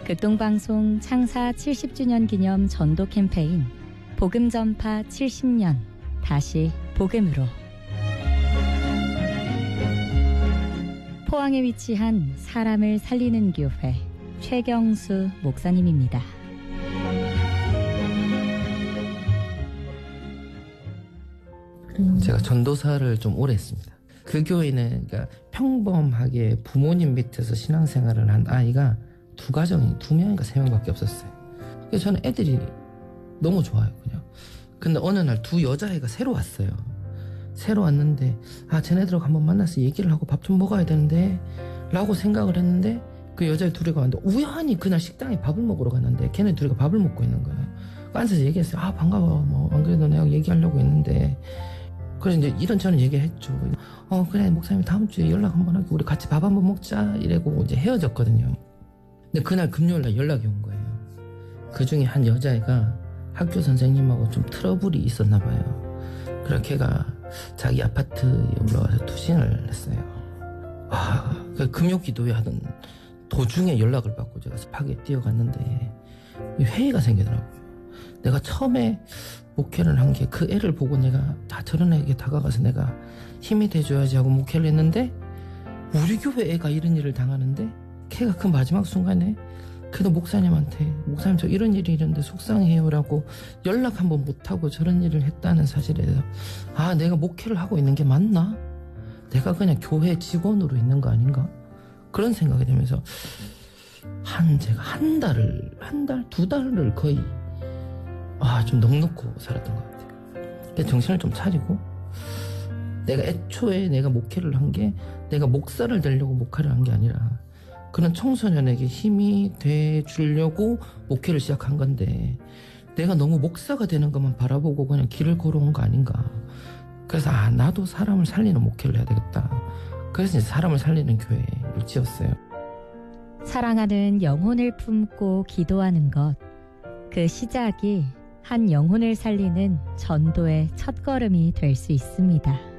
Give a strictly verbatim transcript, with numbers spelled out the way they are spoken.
극동방송 창사 칠십 주년 기념 전도 캠페인 복음 전파 칠십 년 다시 복음으로. 포항에 위치한 사람을 살리는 교회 최경수 목사님입니다. 제가 전도사를 좀 오래 했습니다. 그 교회는 그러니까 평범하게 부모님 밑에서 신앙생활을 한 아이가 두 가정이 두 명인가 세 명밖에 없었어요. 그래서 저는 애들이 너무 좋아요, 그냥. 근데 어느 날 두 여자애가 새로 왔어요. 새로 왔는데 아 쟤네들하고 한번 만나서 얘기를 하고 밥 좀 먹어야 되는데 라고 생각을 했는데 그 여자애 둘이 왔는데 우연히 그날 식당에 밥을 먹으러 갔는데 걔네 둘이가 밥을 먹고 있는 거예요. 앉아서 얘기했어요. 아 반가워, 뭐 안 그래도 내가 얘기하려고 했는데. 그래서 이제 이런저런 얘기했죠. 어 그래 목사님 다음 주에 연락 한번 하고 우리 같이 밥 한번 먹자 이래고 이제 헤어졌거든요. 근데 그날 금요일날 연락이 온 거예요. 그 중에 한 여자애가 학교 선생님하고 좀 트러블이 있었나 봐요. 그래서 걔가 자기 아파트에 올라와서 투신을 했어요. 아, 그 금요기도회 하던 도중에 연락을 받고 제가 스파게 뛰어갔는데 회의가 생기더라고요. 내가 처음에 목회를 한 게 그 애를 보고 내가 다 저런 애에게 다가가서 내가 힘이 돼줘야지 하고 목회를 했는데 우리 교회 애가 이런 일을 당하는데 걔가 그 마지막 순간에 그래도 목사님한테 목사님 저 이런 일이 있는데 속상해요 라고 연락 한번 못하고 저런 일을 했다는 사실에서 아 내가 목회를 하고 있는 게 맞나? 내가 그냥 교회 직원으로 있는 거 아닌가? 그런 생각이 들면서 한 제가 한 달을 한 달, 두 달을 거의 아 좀 넉넉고 살았던 것 같아요. 근데 정신을 좀 차리고 내가 애초에 내가 목회를 한 게 내가 목사를 되려고 목회를 한 게 아니라 그런 청소년에게 힘이 돼 주려고 목회를 시작한 건데 내가 너무 목사가 되는 것만 바라보고 그냥 길을 걸어온 거 아닌가. 그래서 아 나도 사람을 살리는 목회를 해야 되겠다. 그래서 이제 사람을 살리는 교회를 지었어요. 사랑하는 영혼을 품고 기도하는 것, 그 시작이 한 영혼을 살리는 전도의 첫걸음이 될 수 있습니다.